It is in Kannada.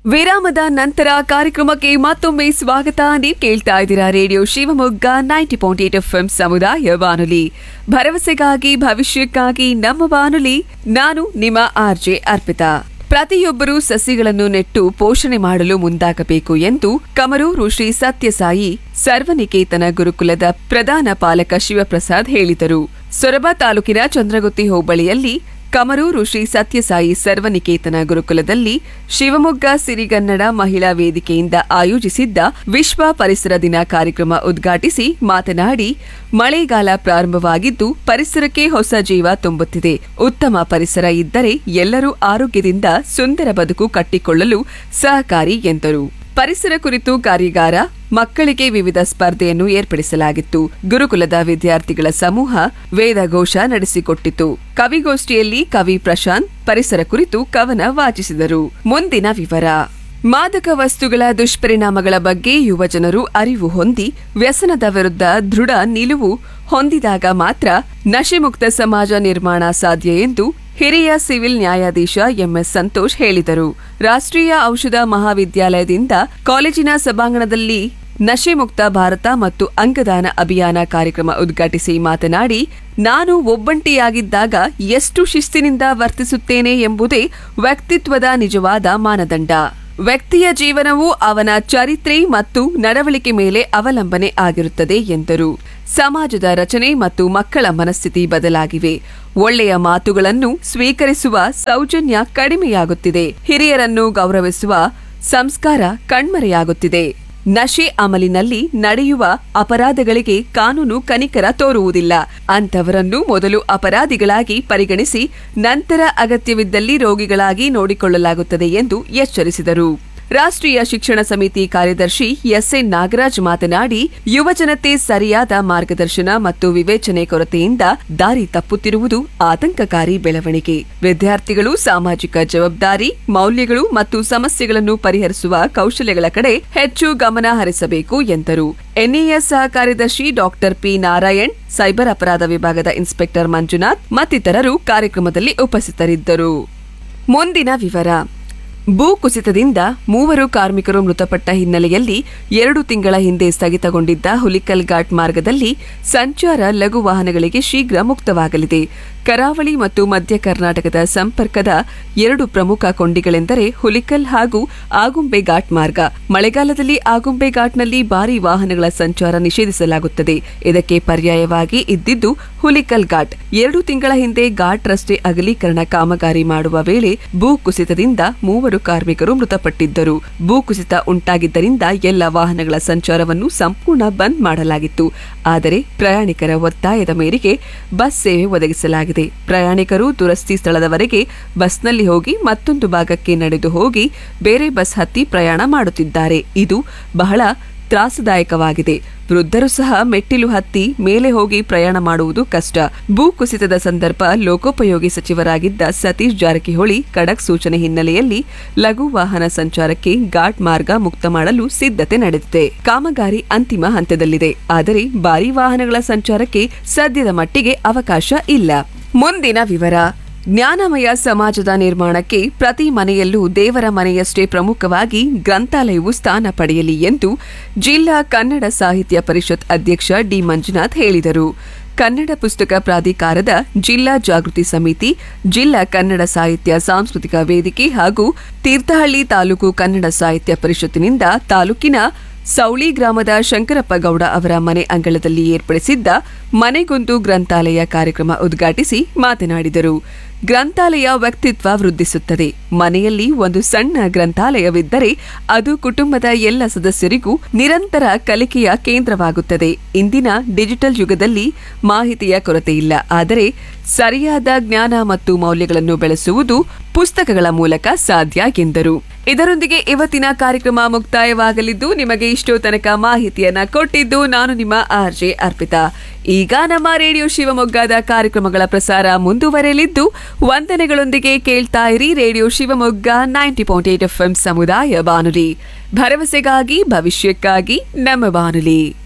ವಿರಾಮದ ನಂತರ ಕಾರ್ಯಕ್ರಮಕ್ಕೆ ಮತ್ತೊಮ್ಮೆ ಸ್ವಾಗತ. ನೀವು ಕೇಳ್ತಾ ಇದ್ದೀರಾ ರೇಡಿಯೋ ಶಿವಮೊಗ್ಗ 90.8 FM ಸಮುದಾಯ ಬಾನುಲಿ, ಭರವಸೆಗಾಗಿ ಭವಿಷ್ಯಕ್ಕಾಗಿ ನಮ್ಮ ಬಾನುಲಿ. ನಾನು ನಿಮ್ಮ ಆರ್ಜೆ ಅರ್ಪಿತಾ. ಪ್ರತಿಯೊಬ್ಬರೂ ಸಸಿಗಳನ್ನು ನೆಟ್ಟು ಪೋಷಣೆ ಮಾಡಲು ಮುಂದಾಗಬೇಕು ಎಂದು ಕಮರೂರು ಶ್ರೀ ಸತ್ಯಸಾಯಿ ಸರ್ವನಿಕೇತನ ಗುರುಕುಲದ ಪ್ರಧಾನ ಪಾಲಕ ಶಿವಪ್ರಸಾದ್ ಹೇಳಿದರು. ಸೊರಬ ತಾಲೂಕಿನ ಚಂದ್ರಗುತ್ತಿ ಹೋಬಳಿಯಲ್ಲಿ ಕಮರೂರು ಶ್ರೀ ಸತ್ಯಸಾಯಿ ಸರ್ವನಿಕೇತನ ಗುರುಕುಲದಲ್ಲಿ ಶಿವಮೊಗ್ಗ ಸಿರಿಗನ್ನಡ ಮಹಿಳಾ ವೇದಿಕೆಯಿಂದ ಆಯೋಜಿಸಿದ್ದ ವಿಶ್ವ ಪರಿಸರ ದಿನ ಕಾರ್ಯಕ್ರಮ ಉದ್ಘಾಟಿಸಿ ಮಾತನಾಡಿ, ಮಳೆಗಾಲ ಪ್ರಾರಂಭವಾಗಿದ್ದು ಪರಿಸರಕ್ಕೆ ಹೊಸ ಜೀವ ತುಂಬುತ್ತಿದೆ. ಉತ್ತಮ ಪರಿಸರ ಇದ್ದರೆ ಎಲ್ಲರೂ ಆರೋಗ್ಯದಿಂದ ಸುಂದರ ಬದುಕು ಕಟ್ಟಿಕೊಳ್ಳಲು ಸಹಕಾರಿ ಎಂದರು. ಪರಿಸರ ಕುರಿತು ಕಾರ್ಯಾಗಾರ, ಮಕ್ಕಳಿಗೆ ವಿವಿಧ ಸ್ಪರ್ಧೆಯನ್ನು ಏರ್ಪಡಿಸಲಾಗಿತ್ತು. ಗುರುಕುಲದ ವಿದ್ಯಾರ್ಥಿಗಳ ಸಮೂಹ ವೇದಘೋಷ ನಡೆಸಿಕೊಟ್ಟಿತು. ಕವಿಗೋಷ್ಠಿಯಲ್ಲಿ ಕವಿ ಪ್ರಶಾಂತ್ ಪರಿಸರ ಕುರಿತು ಕವನ ವಾಚಿಸಿದರು. ಮುಂದಿನ ವಿವರ. ಮಾದಕ ವಸ್ತುಗಳ ದುಷ್ಪರಿಣಾಮಗಳ ಬಗ್ಗೆ ಯುವಜನರು ಅರಿವು ಹೊಂದಿ ವ್ಯಸನದ ವಿರುದ್ಧ ದೃಢ ನಿಲುವು ಹೊಂದಿದಾಗ ಮಾತ್ರ ನಶೆಮುಕ್ತ ಸಮಾಜ ನಿರ್ಮಾಣ ಸಾಧ್ಯ ಎಂದು ಹಿರಿಯ ಸಿವಿಲ್ ನ್ಯಾಯಾಧೀಶ ಎಂಎಸ್ ಸಂತೋಷ್ ಹೇಳಿದರು. ರಾಷ್ಟ್ರೀಯ ಔಷಧ ಮಹಾವಿದ್ಯಾಲಯದಿಂದ ಕಾಲೇಜಿನ ಸಭಾಂಗಣದಲ್ಲಿ ನಶೆ ಮುಕ್ತ ಭಾರತ ಮತ್ತು ಅಂಗದಾನ ಅಭಿಯಾನ ಕಾರ್ಯಕ್ರಮ ಉದ್ಘಾಟಿಸಿ ಮಾತನಾಡಿ, ನಾನು ಒಬ್ಬಂಟಿಯಾಗಿದ್ದಾಗ ಎಷ್ಟು ಶಿಸ್ತಿನಿಂದ ವರ್ತಿಸುತ್ತೇನೆ ಎಂಬುದೇ ವ್ಯಕ್ತಿತ್ವದ ನಿಜವಾದ ಮಾನದಂಡ. ವ್ಯಕ್ತಿಯ ಜೀವನವು ಅವನ ಚರಿತ್ರೆ ಮತ್ತು ನಡವಳಿಕೆ ಮೇಲೆ ಅವಲಂಬನೆ ಆಗಿರುತ್ತದೆ ಎಂದರು. ಸಮಾಜದ ರಚನೆ ಮತ್ತು ಮಕ್ಕಳ ಮನಸ್ಥಿತಿ ಬದಲಾಗಿವೆ. ಒಳ್ಳೆಯ ಮಾತುಗಳನ್ನು ಸ್ವೀಕರಿಸುವ ಸೌಜನ್ಯ ಕಡಿಮೆಯಾಗುತ್ತಿದೆ. ಹಿರಿಯರನ್ನು ಗೌರವಿಸುವ ಸಂಸ್ಕಾರ ಕಣ್ಮರೆಯಾಗುತ್ತಿದೆ. ನಶೆ ಅಮಲಿನಲ್ಲಿ ನಡೆಯುವ ಅಪರಾಧಗಳಿಗೆ ಕಾನೂನು ಕನಿಕರ ತೋರುವುದಿಲ್ಲ. ಅಂತವರನ್ನು ಮೊದಲು ಅಪರಾಧಿಗಳಾಗಿ ಪರಿಗಣಿಸಿ ನಂತರ ಅಗತ್ಯವಿದ್ದಲ್ಲಿ ರೋಗಿಗಳಾಗಿ ನೋಡಿಕೊಳ್ಳಲಾಗುತ್ತದೆ ಎಂದು ಎಚ್ಚರಿಸಿದರು. ರಾಷ್ಟ್ರೀಯ ಶಿಕ್ಷಣ ಸಮಿತಿ ಕಾರ್ಯದರ್ಶಿ ಎಸ್ಎನ್ ನಾಗರಾಜ್ ಮಾತನಾಡಿ, ಯುವಜನತೆ ಸರಿಯಾದ ಮಾರ್ಗದರ್ಶನ ಮತ್ತು ವಿವೇಚನೆ ಕೊರತೆಯಿಂದ ದಾರಿ ತಪ್ಪುತ್ತಿರುವುದು ಆತಂಕಕಾರಿ ಬೆಳವಣಿಗೆ. ವಿದ್ಯಾರ್ಥಿಗಳು ಸಾಮಾಜಿಕ ಜವಾಬ್ದಾರಿ, ಮೌಲ್ಯಗಳು ಮತ್ತು ಸಮಸ್ಯೆಗಳನ್ನು ಪರಿಹರಿಸುವ ಕೌಶಲ್ಯಗಳ ಕಡೆ ಹೆಚ್ಚು ಗಮನ ಹರಿಸಬೇಕು ಎಂದರು. ಎನ್ಇಎಸ್ ಸಹ ಕಾರ್ಯದರ್ಶಿ ಡಾಕ್ಟರ್ ಪಿ ನಾರಾಯಣ್, ಸೈಬರ್ ಅಪರಾಧ ವಿಭಾಗದ ಇನ್ಸ್ಪೆಕ್ಟರ್ ಮಂಜುನಾಥ್ ಮತ್ತಿತರರು ಕಾರ್ಯಕ್ರಮದಲ್ಲಿ ಉಪಸ್ಥಿತರಿದ್ದರು. ಮುಂದಿನ ವಿವರ. ಭೂ ಕುಸಿತದಿಂದ 3 ಕಾರ್ಮಿಕರು ಮೃತಪಟ್ಟ ಹಿನ್ನೆಲೆಯಲ್ಲಿ 2 ತಿಂಗಳ ಹಿಂದೆ ಸ್ಥಗಿತಗೊಂಡಿದ್ದ ಹುಲಿಕಲ್ ಘಾಟ್ ಮಾರ್ಗದಲ್ಲಿ ಸಂಚಾರ ಲಘು ವಾಹನಗಳಿಗೆ ಶೀಘ್ರ ಮುಕ್ತವಾಗಲಿದೆ. ಕರಾವಳಿ ಮತ್ತು ಮಧ್ಯ ಕರ್ನಾಟಕದ ಸಂಪರ್ಕದ 2 ಪ್ರಮುಖ ಕೊಂಡಿಗಳೆಂದರೆ ಹುಲಿಕಲ್ ಹಾಗೂ ಆಗುಂಬೆ ಘಾಟ್ ಮಾರ್ಗ. ಮಳೆಗಾಲದಲ್ಲಿ ಆಗುಂಬೆ ಘಾಟ್ನಲ್ಲಿ ಭಾರೀ ವಾಹನಗಳ ಸಂಚಾರ ನಿಷೇಧಿಸಲಾಗುತ್ತದೆ. ಇದಕ್ಕೆ ಪರ್ಯಾಯವಾಗಿ ಇದ್ದಿದ್ದು ಹುಲಿಕಲ್ ಘಾಟ್. 2 ತಿಂಗಳ ಹಿಂದೆ ಘಾಟ್ ರಸ್ತೆ ಅಗಲೀಕರಣ ಕಾಮಗಾರಿ ಮಾಡುವ ವೇಳೆ ಭೂ ಕುಸಿತದಿಂದ 3 ಕಾರ್ಮಿಕರು ಮೃತಪಟ್ಟಿದ್ದರು. ಭೂಕುಸಿತ ಉಂಟಾಗಿದ್ದರಿಂದ ಎಲ್ಲ ವಾಹನಗಳ ಸಂಚಾರವನ್ನು ಸಂಪೂರ್ಣ ಬಂದ್ ಮಾಡಲಾಗಿತ್ತು. ಆದರೆ ಪ್ರಯಾಣಿಕರ ಒತ್ತಾಯದ ಮೇರೆಗೆ ಬಸ್ ಸೇವೆ ಒದಗಿಸಲಾಗಿದೆ. ಪ್ರಯಾಣಿಕರು ದುರಸ್ತಿ ಸ್ಥಳದವರೆಗೆ ಬಸ್ನಲ್ಲಿ ಹೋಗಿ ಮತ್ತೊಂದು ಭಾಗಕ್ಕೆ ನಡೆದು ಹೋಗಿ ಬೇರೆ ಬಸ್ ಹತ್ತಿ ಪ್ರಯಾಣ ಮಾಡುತ್ತಿದ್ದಾರೆ. ಇದು ಬಹಳ ತ್ರಾಸದಾಯಕವಾಗಿದೆ. ವೃದ್ಧರು ಸಹ ಮೆಟ್ಟಿಲು ಹತ್ತಿ ಮೇಲೆ ಹೋಗಿ ಪ್ರಯಾಣ ಮಾಡುವುದು ಕಷ್ಟ. ಭೂ ಕುಸಿತದ ಸಂದರ್ಭ ಲೋಕೋಪಯೋಗಿ ಸಚಿವರಾಗಿದ್ದ ಸತೀಶ್ ಜಾರಕಿಹೊಳಿ ಖಡಕ್ ಸೂಚನೆ ಹಿನ್ನೆಲೆಯಲ್ಲಿ ಲಘು ವಾಹನ ಸಂಚಾರಕ್ಕೆ ಘಾಟ್ ಮಾರ್ಗ ಮುಕ್ತ ಮಾಡಲು ಸಿದ್ಧತೆ ನಡೆದಿದೆ. ಕಾಮಗಾರಿ ಅಂತಿಮ ಹಂತದಲ್ಲಿದೆ. ಆದರೆ ಭಾರೀ ವಾಹನಗಳ ಸಂಚಾರಕ್ಕೆ ಸದ್ಯದ ಮಟ್ಟಿಗೆ ಅವಕಾಶ ಇಲ್ಲ. ಮುಂದಿನ ವಿವರ. ಜ್ಞಾನಮಯ ಸಮಾಜದ ನಿರ್ಮಾಣಕ್ಕೆ ಪ್ರತಿ ಮನೆಯಲ್ಲೂ ದೇವರ ಮನೆಯಷ್ಟೇ ಪ್ರಮುಖವಾಗಿ ಗ್ರಂಥಾಲಯವು ಸ್ಥಾನ ಪಡೆಯಲಿ ಎಂದು ಜಿಲ್ಲಾ ಕನ್ನಡ ಸಾಹಿತ್ಯ ಪರಿಷತ್ ಅಧ್ಯಕ್ಷ ಡಿ ಮಂಜುನಾಥ್ ಹೇಳಿದರು. ಕನ್ನಡ ಪುಸ್ತಕ ಪ್ರಾಧಿಕಾರದ ಜಿಲ್ಲಾ ಜಾಗೃತಿ ಸಮಿತಿ, ಜಿಲ್ಲಾ ಕನ್ನಡ ಸಾಹಿತ್ಯ ಸಾಂಸ್ಕೃತಿಕ ವೇದಿಕೆ ಹಾಗೂ ತೀರ್ಥಹಳ್ಳಿ ತಾಲೂಕು ಕನ್ನಡ ಸಾಹಿತ್ಯ ಪರಿಷತ್ತಿನಿಂದ ತಾಲೂಕಿನ ಸೌಳಿ ಗ್ರಾಮದ ಶಂಕರಪ್ಪ ಗೌಡ ಅವರ ಮನೆ ಅಂಗಳದಲ್ಲಿ ಏರ್ಪಡಿಸಿದ್ದ ಮನೆಗೊಂದು ಗ್ರಂಥಾಲಯ ಕಾರ್ಯಕ್ರಮ ಉದ್ಘಾಟಿಸಿ ಮಾತನಾಡಿದರು. ಗ್ರಂಥಾಲಯ ವ್ಯಕ್ತಿತ್ವ ವೃದ್ಧಿಸುತ್ತದೆ. ಮನೆಯಲ್ಲಿ ಒಂದು ಸಣ್ಣ ಗ್ರಂಥಾಲಯವಿದ್ದರೆ ಅದು ಕುಟುಂಬದ ಎಲ್ಲ ಸದಸ್ಯರಿಗೂ ನಿರಂತರ ಕಲಿಕೆಯ ಕೇಂದ್ರವಾಗುತ್ತದೆ. ಇಂದಿನ ಡಿಜಿಟಲ್ ಯುಗದಲ್ಲಿ ಮಾಹಿತಿಯ ಕೊರತೆಯಿಲ್ಲ. ಆದರೆ ಸರಿಯಾದ ಜ್ಞಾನ ಮತ್ತು ಮೌಲ್ಯಗಳನ್ನು ಬೆಳೆಸುವುದು ಪುಸ್ತಕಗಳ ಮೂಲಕ ಸಾಧ್ಯ ಎಂದರು. ಇದರೊಂದಿಗೆ ಇವತ್ತಿನ ಕಾರ್ಯಕ್ರಮ ಮುಕ್ತಾಯವಾಗಲಿದ್ದು, ನಿಮಗೆ ಇಷ್ಟೋ ತನಕ ಮಾಹಿತಿಯನ್ನ ಕೊಟ್ಟಿದ್ದು ನಾನು ನಿಮ್ಮ ಆರ್ಜೆ ಅರ್ಪಿತಾ. ಈಗ ನಮ್ಮ ರೇಡಿಯೋ ಶಿವಮೊಗ್ಗದ ಕಾರ್ಯಕ್ರಮಗಳ ಪ್ರಸಾರ ಮುಂದುವರೆಯಲಿದ್ದು, ವಂದನೆಗಳೊಂದಿಗೆ ಕೇಳ್ತಾ ಇರಿ ರೇಡಿಯೋ ಶಿವಮೊಗ್ಗ 90.8 FM ಸಮುದಾಯ ಬಾನುಲಿ, ಭರವಸೆಗಾಗಿ ಭವಿಷ್ಯಕ್ಕಾಗಿ ನಮ್ಮ ಬಾನುಲಿ.